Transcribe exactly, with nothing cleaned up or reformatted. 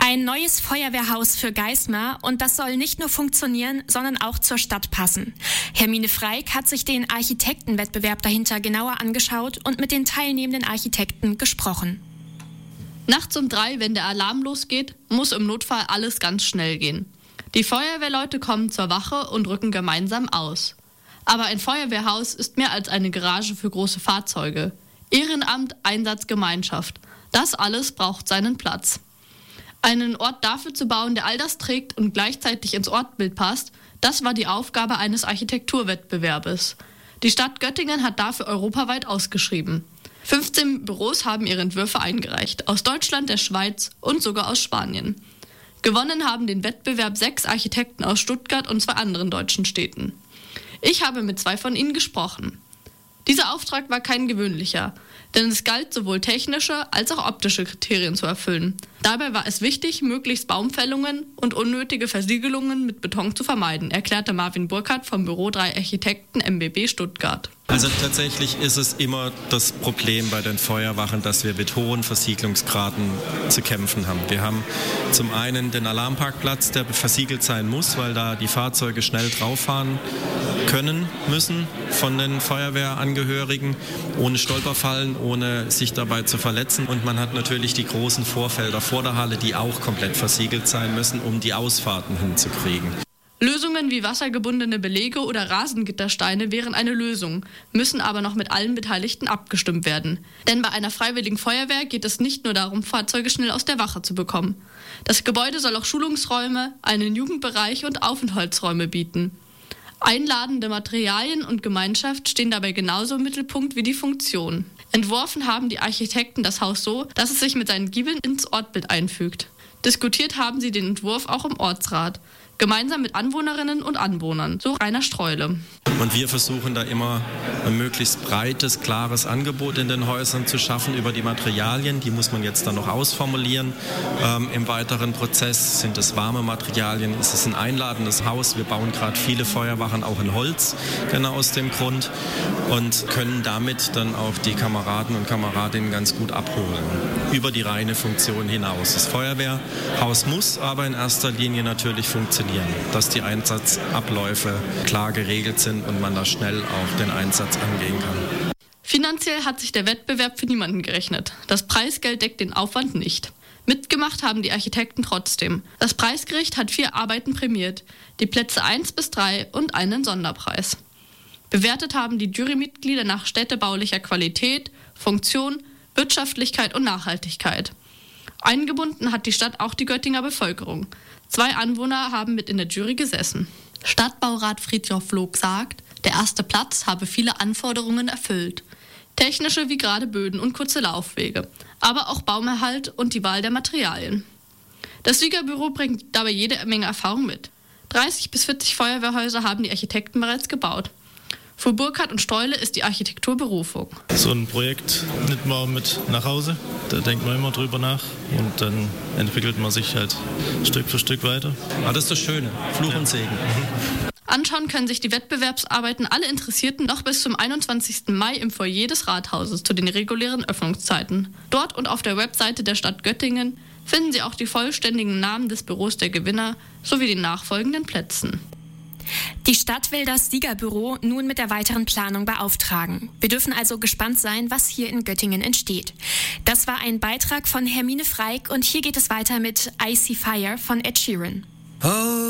Ein neues Feuerwehrhaus für Geismar und das soll nicht nur funktionieren, sondern auch zur Stadt passen. Hermine Freik hat sich den Architektenwettbewerb dahinter genauer angeschaut und mit den teilnehmenden Architekten gesprochen. Nachts um drei, wenn der Alarm losgeht, muss im Notfall alles ganz schnell gehen. Die Feuerwehrleute kommen zur Wache und rücken gemeinsam aus. Aber ein Feuerwehrhaus ist mehr als eine Garage für große Fahrzeuge. Ehrenamt, Einsatz, Gemeinschaft. Das alles braucht seinen Platz. Einen Ort dafür zu bauen, der all das trägt und gleichzeitig ins Ortsbild passt, das war die Aufgabe eines Architekturwettbewerbes. Die Stadt Göttingen hat dafür europaweit ausgeschrieben. fünfzehn Büros haben ihre Entwürfe eingereicht, aus Deutschland, der Schweiz und sogar aus Spanien. Gewonnen haben den Wettbewerb sechs Architekten aus Stuttgart und zwei anderen deutschen Städten. Ich habe mit zwei von ihnen gesprochen. Dieser Auftrag war kein gewöhnlicher, denn es galt sowohl technische als auch optische Kriterien zu erfüllen. Dabei war es wichtig, möglichst Baumfällungen und unnötige Versiegelungen mit Beton zu vermeiden, erklärte Marvin Burkhardt vom Büro drei Architekten M B B Stuttgart. Also tatsächlich ist es immer das Problem bei den Feuerwachen, dass wir mit hohen Versiegelungsgraden zu kämpfen haben. Wir haben zum einen den Alarmparkplatz, der versiegelt sein muss, weil da die Fahrzeuge schnell drauf fahren können, müssen von den Feuerwehrangehörigen, ohne Stolperfallen, ohne sich dabei zu verletzen. Und man hat natürlich die großen Vorfelder vor der Halle, die auch komplett versiegelt sein müssen, um die Ausfahrten hinzukriegen. Lösungen wie wassergebundene Belege oder Rasengittersteine wären eine Lösung, müssen aber noch mit allen Beteiligten abgestimmt werden. Denn bei einer freiwilligen Feuerwehr geht es nicht nur darum, Fahrzeuge schnell aus der Wache zu bekommen. Das Gebäude soll auch Schulungsräume, einen Jugendbereich und Aufenthaltsräume bieten. Einladende Materialien und Gemeinschaft stehen dabei genauso im Mittelpunkt wie die Funktion. Entworfen haben die Architekten das Haus so, dass es sich mit seinen Giebeln ins Ortsbild einfügt. Diskutiert haben sie den Entwurf auch im Ortsrat, gemeinsam mit Anwohnerinnen und Anwohnern, so Rainer Streule. Und wir versuchen da immer ein möglichst breites, klares Angebot in den Häusern zu schaffen über die Materialien. Die muss man jetzt dann noch ausformulieren. Ähm, im weiteren Prozess sind es warme Materialien, es ist ein einladendes Haus. Wir bauen gerade viele Feuerwachen auch in Holz, genau aus dem Grund. Und können damit dann auch die Kameraden und Kameradinnen ganz gut abholen. Über die reine Funktion hinaus. Das Feuerwehrhaus muss aber in erster Linie natürlich funktionieren, dass die Einsatzabläufe klar geregelt sind und man da schnell auch den Einsatz angehen kann. Finanziell hat sich der Wettbewerb für niemanden gerechnet. Das Preisgeld deckt den Aufwand nicht. Mitgemacht haben die Architekten trotzdem. Das Preisgericht hat vier Arbeiten prämiert, die Plätze eins bis drei und einen Sonderpreis. Bewertet haben die Jurymitglieder nach städtebaulicher Qualität, Funktion, Wirtschaftlichkeit und Nachhaltigkeit. Eingebunden hat die Stadt auch die Göttinger Bevölkerung. Zwei Anwohner haben mit in der Jury gesessen. Stadtbaurat Friedhof Log sagt, der erste Platz habe viele Anforderungen erfüllt. Technische wie gerade Böden und kurze Laufwege, aber auch Baumerhalt und die Wahl der Materialien. Das Siegerbüro bringt dabei jede Menge Erfahrung mit. dreißig bis vierzig Feuerwehrhäuser haben die Architekten bereits gebaut. Für Burkhardt und Streule ist die Architektur Berufung. So ein Projekt nimmt man mit nach Hause, da denkt man immer drüber nach und dann entwickelt man sich halt Stück für Stück weiter. Ah, das ist das Schöne, Fluch und Segen. Mhm. Anschauen können sich die Wettbewerbsarbeiten alle Interessierten noch bis zum einundzwanzigsten Mai im Foyer des Rathauses zu den regulären Öffnungszeiten. Dort und auf der Webseite der Stadt Göttingen finden Sie auch die vollständigen Namen des Büros der Gewinner sowie den nachfolgenden Plätzen. Die Stadt will das Siegerbüro nun mit der weiteren Planung beauftragen. Wir dürfen also gespannt sein, was hier in Göttingen entsteht. Das war ein Beitrag von Hermine Freik und hier geht es weiter mit Icy Fire von Ed Sheeran. Oh.